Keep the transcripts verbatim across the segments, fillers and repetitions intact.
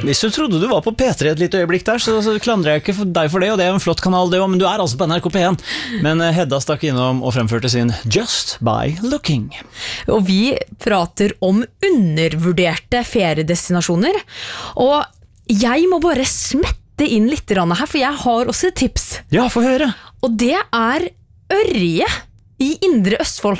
Hvis du trodde du var på P tre et lite øyeblikk der, så, så klandrer jeg ikke for deg for det, og det er en flott kanal det også, men du er altså på N R K P én. Men Hedda stakk innom og fremførte sin Just by Looking. Og vi prater om undervurderte feriedestinasjoner, og jeg må bare smette inn litt her, for jeg har også et tips. Ja, få høre. Og det er Ørje i Indre Østfold.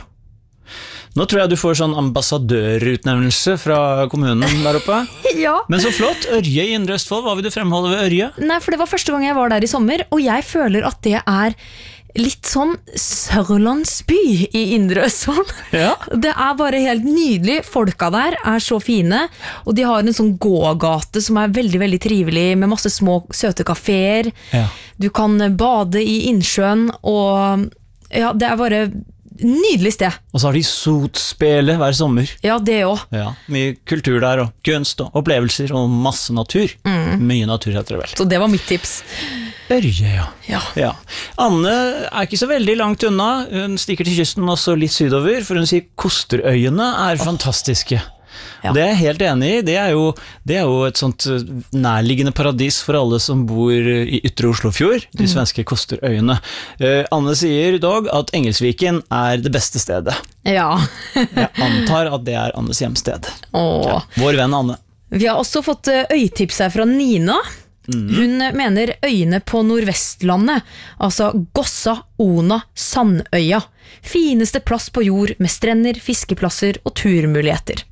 Nå tror jeg du får sånn ambassadørutnevnelse fra kommunen der oppe. Ja. Men så flott, Ørje i Indre Østfold, hva vil du fremholde ved Ørje? Nei, for det var første gang jeg var der i sommer, og jeg føler at det er litt sånn Sørlandsby i Indre Østfold. Ja. Det er bare helt nydelig. Folka der er så fine, og de har en sånn gågate som er veldig, veldig trivelig, med masse små søte kaféer. Ja. Du kan bade i innsjøen, og ja, det er bare nydelig sted. Og så har de sotspele hver sommer. Ja, det også. Ja, mye kultur der, og kunst og opplevelser, og masse natur. Mm. Mye natur heter det vel. Så det var mitt tips. Ørje, ja. Ja. Ja. Anne er ikke så veldig langt unna. Hun stikker til kysten også litt sydover, for hun sier Kosterøyene er oh. fantastiske. Ja. Og det er jeg helt enig i. Det er, jo, det er jo et sånt nærliggende paradis for alle som bor i ytre Oslofjord, de mm. svenske Kosterøyene. Uh, Anne sier dog at Engelsviken er det beste stedet. Ja. Jeg antar at det er Annes hjemsted. Ja, vår venn Anne. Vi har også fått øytips her fra Nina. Mm. Hun mener øyene på Nordvestlandet, altså Gossa, Ona, Sandøya. Fineste plass på jord med strender, fiskeplasser og turmuligheter.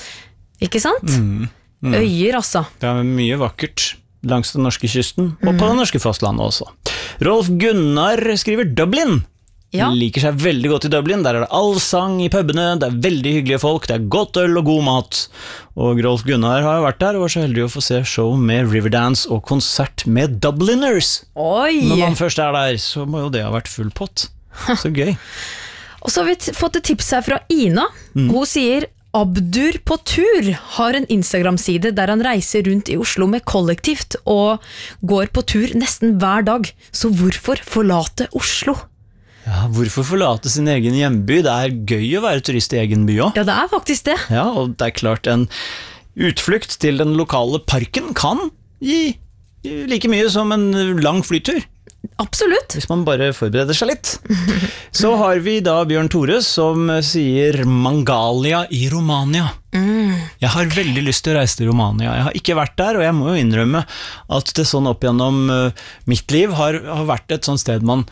Ikke sant? Mm. Mm. Øyer, altså. Det er mye vakkert langs den norske kysten, og mm. på det norske fastlandet også. Rolf Gunnar skriver Dublin. Ja. Liker seg veldig godt i Dublin. Der er det all sang i pubene, det er veldig hyggelige folk, det er godt øl og god mat. Og Rolf Gunnar har vært der og var så heldig å få se show med Riverdance og konsert med Dubliners. Oi! Når man først er der, så må jo det ha vært full pott. Så gøy. Og så har vi fått et tips her fra Ina. Mm. Hun sier Abdur på tur har en Instagram-side der han reiser rundt i Oslo med kollektivt og går på tur nesten hver dag. Så hvorfor forlate Oslo? Ja, hvorfor forlate sin egen hjemby? Det er gøy å være turist i egen by også. Ja, det er faktisk det. Ja, og det er klart en utflukt til den lokale parken kan gi like mye som en lang flytur. Absolutt. Hvis man bare forbereder seg litt. Så har vi da Bjørn Tore som sier Mangalia i Romania. Mm. Jeg har veldig lyst til å reise til Romania. Jeg har ikke vært der, og jeg må jo innrømme at det sånn opp gjennom mitt liv har, har vært et sånt sted man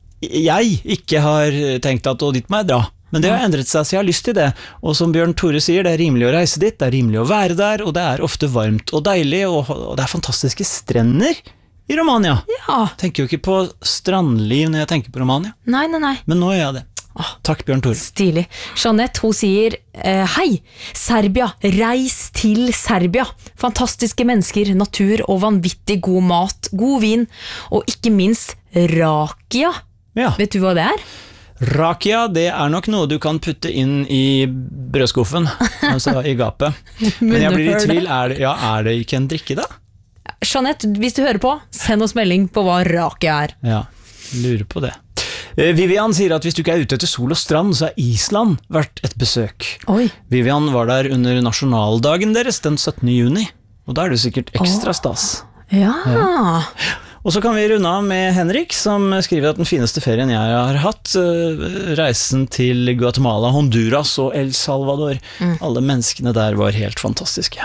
jeg ikke har tenkt at å, dit må jeg dra. Men det har endret seg, så jeg har lyst til det. Og som Bjørn Tore sier, det er rimelig å reise dit, det er rimelig å være der, og det er ofte varmt og deilig, og, og det er fantastiske strender i Romania. Ja. Tenker jo ikke på strandliv når jeg tenker på Romania. Nei, nei, nei. Men nå gjør jeg det. Åh, takk Bjørn Tore. Stilig. Jeanette, hun sier eh, hei, Serbia, reis til Serbia. Fantastiske mennesker, natur og vanvittig god mat, god vin, og ikke minst Rakia. Ja. Vet du hva det er? Rakia, det er nok noe du kan putte inn i brødskuffen, altså i gapet. Men jeg blir i tvil, er det, ja, er det ikke en drikke da? Jeanette, hvis du hører på, send oss melding på hva Rakia er. Ja, lurer på det. Vivian sier at hvis du ikke er ute etter sol og strand, så er Island verdt et besøk. Oi. Vivian var der under nasjonaldagen deres, den syttende juni, og da er det sikkert ekstra stas. Ja. Ja. Og så kan vi runde av med Henrik, som skriver at den fineste ferien jeg har hatt, reisen til Guatemala, Honduras og El Salvador. Mm. Alle menneskene der var helt fantastiske.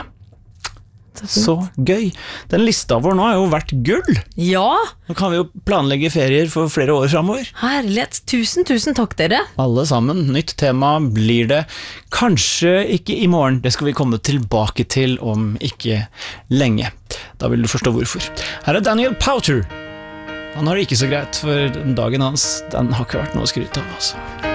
Så gøy. Den lista vår nå har jo vært gull. Ja. Nå kan vi jo planlegge ferier for flere år fremover. Herlighet, tusen, tusen takk dere. Alle sammen, nytt tema blir det. Kanskje ikke i morgen, det skal vi komme tilbake til om ikke lenge. Da vil du forstå hvorfor. Her er Daniel Powter. Han har det ikke så greit, for dagen hans, den har ikke vært noe å skryte av, altså.